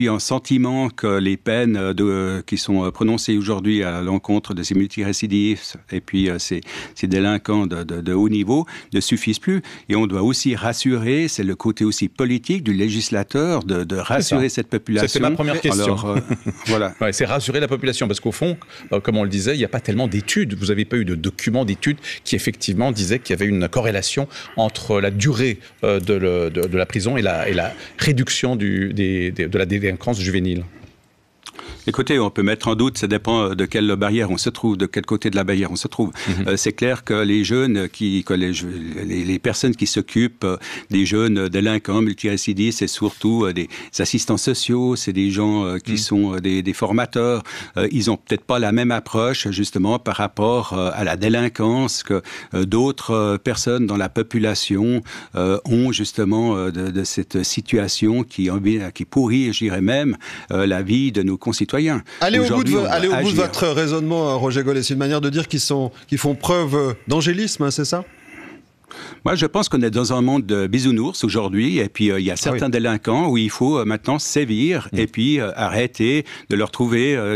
un sentiment que les peines qui sont prononcées aujourd'hui à l'encontre de ces multirécidivistes et puis ces délinquants de haut niveau ne suffisent plus. Et on doit aussi rassurer, c'est le côté aussi politique du législateur de rassurer cette population. C'était ma première question. Alors, voilà. Ouais, c'est rassurer la population, parce qu'au fond, comme on le disait, il n'y a pas tellement d'études. Vous n'avez pas eu de documents d'études qui effectivement disaient qu'il y avait une corrélation entre la durée de la prison et la réduction de la délinquance juvénile. Écoutez, on peut mettre en doute, ça dépend de quelle barrière on se trouve, de quel côté de la barrière on se trouve. C'est clair que les jeunes, les personnes qui s'occupent des jeunes délinquants, multirécidivistes, c'est surtout des assistants sociaux, c'est des gens qui sont des formateurs. Ils ont peut-être pas la même approche, justement, par rapport à la délinquance que d'autres personnes dans la population ont, justement, de cette situation qui pourrit, je dirais même, la vie de nos concitoyens. Allez au bout de votre raisonnement, Roger Gollet. C'est une manière de dire qu'ils font preuve d'angélisme, c'est ça ? Moi, je pense qu'on est dans un monde de bisounours aujourd'hui, et puis il y a certains délinquants où il faut maintenant sévir et puis arrêter de leur trouver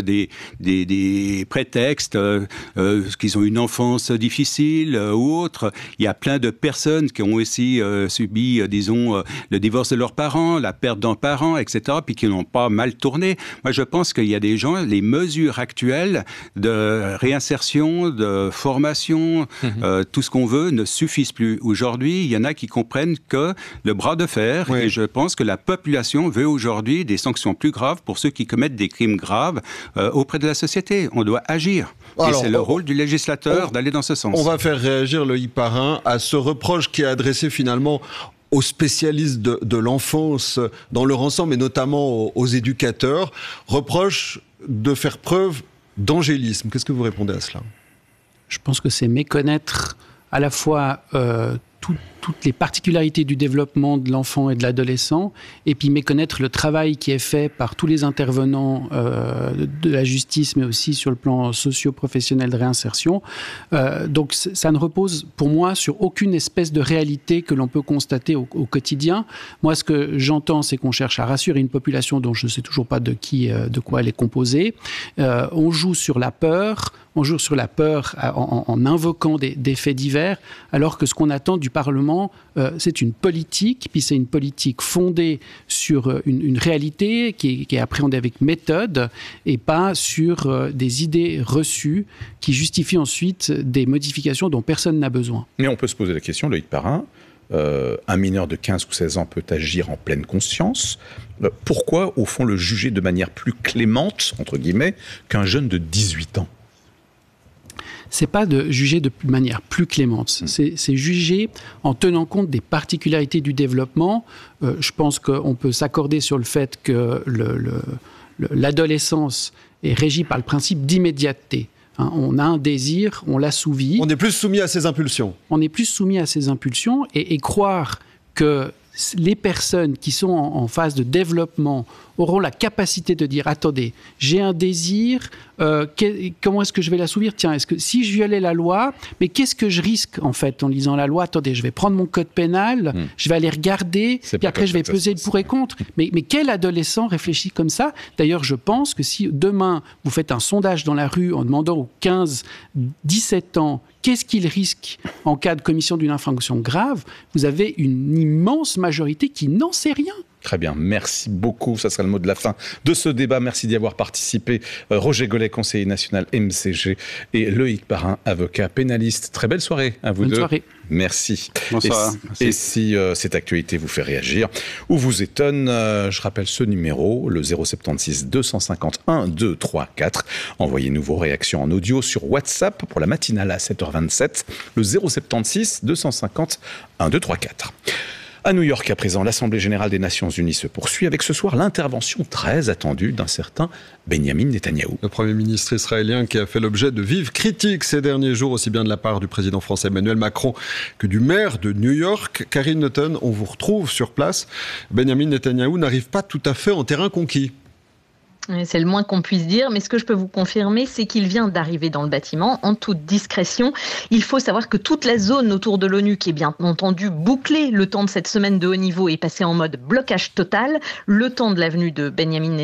des prétextes qu'ils ont une enfance difficile ou autre. Il y a plein de personnes qui ont aussi subi, disons, le divorce de leurs parents, la perte d'un parent, etc., puis qui n'ont pas mal tourné. Moi, je pense qu'il y a des gens, les mesures actuelles de réinsertion, de formation, tout ce qu'on veut, ne suffisent plus. Aujourd'hui, il y en a qui comprennent que le bras de fer, et je pense que la population veut aujourd'hui des sanctions plus graves pour ceux qui commettent des crimes graves auprès de la société. On doit agir. Alors, et c'est le rôle du législateur d'aller dans ce sens. On va faire réagir Loïc Parrain à ce reproche qui est adressé finalement aux spécialistes de l'enfance dans leur ensemble, et notamment aux éducateurs. Reproche de faire preuve d'angélisme. Qu'est-ce que vous répondez à cela ? Je pense que c'est méconnaître à la fois toutes les particularités du développement de l'enfant et de l'adolescent, et puis méconnaître le travail qui est fait par tous les intervenants de la justice, mais aussi sur le plan socio-professionnel de réinsertion. Donc ça ne repose pour moi sur aucune espèce de réalité que l'on peut constater au quotidien. Moi, ce que j'entends, c'est qu'on cherche à rassurer une population dont je ne sais toujours pas de quoi elle est composée. On joue sur la peur. On joue sur la peur en invoquant des faits divers, alors que ce qu'on attend du Parlement, c'est une politique, puis c'est une politique fondée sur une réalité qui est appréhendée avec méthode, et pas sur des idées reçues qui justifient ensuite des modifications dont personne n'a besoin. Mais on peut se poser la question, Loïc Parrain, un mineur de 15 ou 16 ans peut agir en pleine conscience. Pourquoi, au fond, le juger de manière plus clémente, entre guillemets, qu'un jeune de 18 ans ? C'est pas de juger de manière plus clémente, c'est juger en tenant compte des particularités du développement. Je pense qu'on peut s'accorder sur le fait que l'adolescence est régie par le principe d'immédiateté. Hein, on a un désir, on l'assouvit. On est plus soumis à ses impulsions. On est plus soumis à ses impulsions, et croire que les personnes qui sont en phase de développement auront la capacité de dire « Attendez, j'ai un désir, comment est-ce que je vais l'assouvir ? Tiens, est-ce que si je violais la loi, mais qu'est-ce que je risque en fait en lisant la loi ? Attendez, je vais prendre mon code pénal, je vais aller regarder, puis après je vais peser le pour et contre. » Mais quel adolescent réfléchit comme ça ? D'ailleurs, je pense que si demain vous faites un sondage dans la rue en demandant aux 15-17 ans qu'est-ce qu'ils risquent en cas de commission d'une infraction grave, vous avez une immense majorité qui n'en sait rien. Très bien, merci beaucoup. Ça sera le mot de la fin de ce débat. Merci d'y avoir participé. Roger Gollet, conseiller national MCG, et Loïc Parrain, avocat pénaliste. Très belle soirée à vous deux. Bonne soirée. Merci. Bonsoir. Et si cette actualité vous fait réagir ou vous étonne, je rappelle ce numéro, le 076 250 1234. Envoyez-nous vos réactions en audio sur WhatsApp pour la matinale à 7h27, le 076 250 1234. À New York, à présent, l'Assemblée générale des Nations unies se poursuit avec ce soir l'intervention très attendue d'un certain Benyamin Netanyahou. Le Premier ministre israélien qui a fait l'objet de vives critiques ces derniers jours, aussi bien de la part du président français Emmanuel Macron que du maire de New York. Karine Notton, on vous retrouve sur place. Benyamin Netanyahou n'arrive pas tout à fait en terrain conquis. C'est le moins qu'on puisse dire, mais ce que je peux vous confirmer, c'est qu'il vient d'arriver dans le bâtiment en toute discrétion. Il faut savoir que toute la zone autour de l'ONU, qui est bien entendu bouclée le temps de cette semaine de haut niveau, est passée en mode blocage total, le temps de la venue de Benjamin